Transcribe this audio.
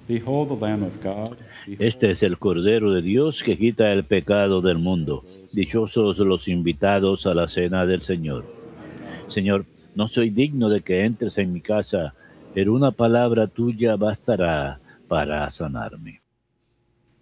Behold the Lamb of God. Este es el Cordero de Dios que quita el pecado del mundo. Dichosos los invitados a la cena del Señor. Señor, no soy digno de que entres en mi casa, pero una palabra tuya bastará para sanarme.